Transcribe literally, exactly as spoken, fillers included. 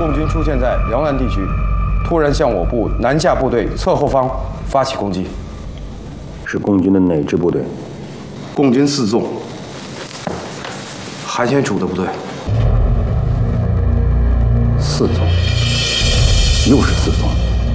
共军出现在辽南地区，突然向我部南下部队侧后方发起攻击。 是共军的哪支部队？ 共军四纵，韩先楚的部队。 四纵，又是四纵。